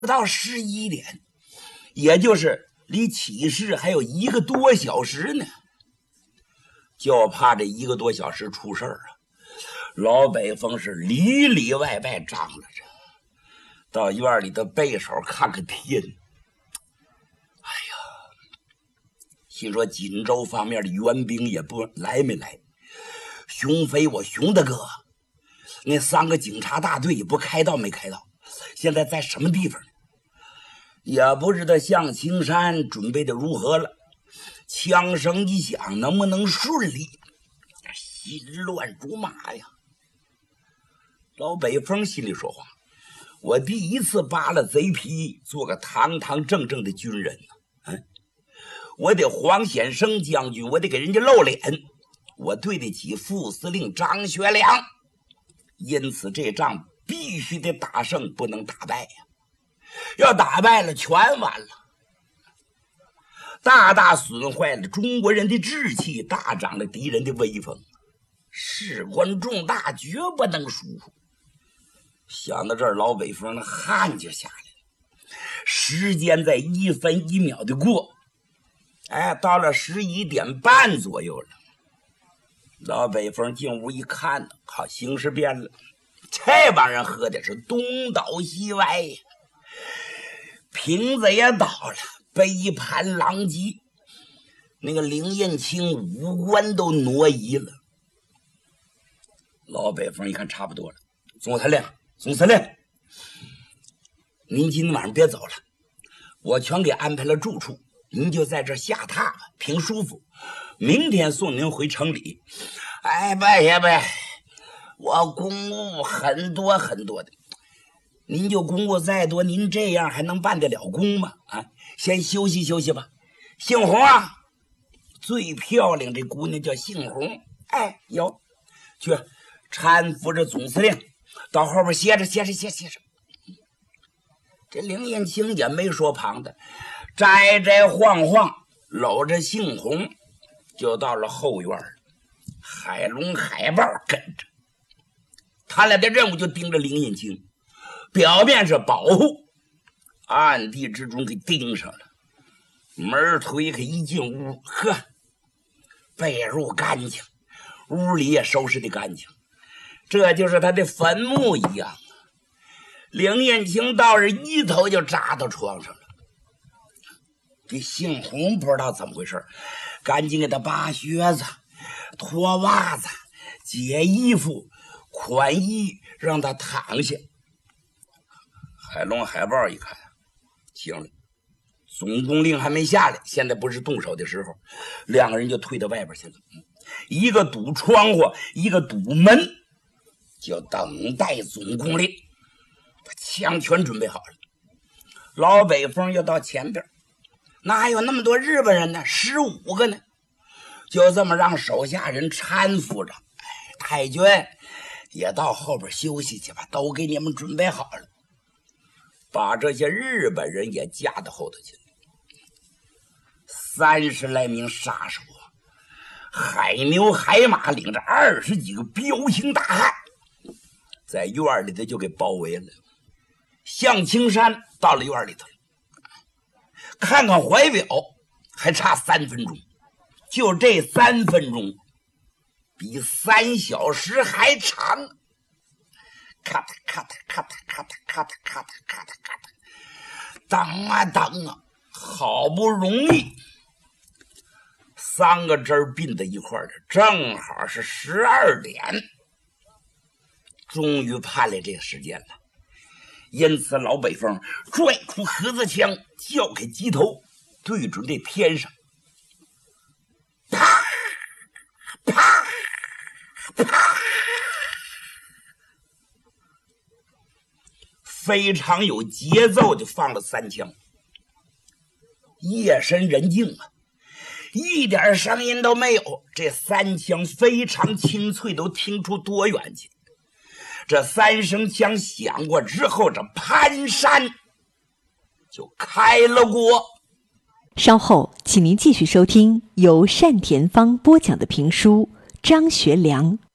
不到11点，也就是离起事还有1个多小时呢。就怕这1个多小时出事儿啊！老北风是里里外外张罗着，到院里的背手看看天。哎呀，心说锦州方面的援兵也不来没来，熊飞我熊大哥那3个警察大队也不开道没开道，现在在什么地方呢？也不知道向青山准备的如何了。枪声一响，能不能顺利？心乱如麻呀！老北风心里说话：我第一次扒了贼皮，做个堂堂正正的军人呢。我得黄显生将军，我得给人家露脸，我对得起副司令张学良。因此这仗必须得打胜，不能打败呀！要打败了，全完了。大大损坏了中国人的志气，大涨了敌人的威风，事关重大，绝不能疏忽。想到这儿，老北风的汗就下来了。时间在1分1秒的过，到了11点半左右了。老北风进屋一看，好，形势变了，这帮人喝的是东倒西歪呀，瓶子也倒了，杯盘狼藉，那个凌燕青五官都挪移了。老北风一看差不多了，总司令，您今天晚上别走了，我全给安排了住处，您就在这下榻吧，挺舒服。明天送您回城里。不，我公务很多很多的。您就公务再多，您这样还能办得了工吗？先休息休息吧。杏红啊，最漂亮这姑娘叫杏红，有，去搀扶着总司令到后边歇着。这凌燕青也没说旁的，摘晃搂着杏红就到了后院。海龙海豹跟着，他俩的任务就盯着凌燕青，表面是保护，暗地之中给盯上了。门推开一进屋，被褥干净，屋里也收拾的干净，这就是他的坟墓一样。凌燕青倒是一头就扎到床上了。这杏红不知道怎么回事，赶紧给他扒靴子、脱袜子、解衣服、宽衣，让他躺下。海龙海豹一看，行了，总攻令还没下来，现在不是动手的时候，两个人就退到外边去了，一个堵窗户，一个堵门，就等待总攻令。把枪全准备好了，老北风又到前边，哪有那么多日本人呢？15个呢，就这么让手下人搀扶着。太君也到后边休息去吧，都给你们准备好了，把这些日本人也架到后头去了。30来名杀手海牛海马领着20几个彪形大汉，在院里头就给包围了。向青山到了院里头，看看怀表，还差3分钟，就这3分钟比3小时还长。咔嗒咔嗒咔嗒咔嗒咔嗒咔嗒咔嗒咔嗒，等啊等啊，好不容易3个针并在一块儿的，正好是12点，终于盼来这个时间了。因此老北风拽出盒子枪，撬开机头，对准这天上，啪啪啪，非常有节奏的放了3枪。夜深人静啊，一点声音都没有，这3枪非常清脆，都听出多远去。这3声枪响过之后，这潘山就开了锅。 稍后请您继续收听由单田芳播讲的评书《张学良》。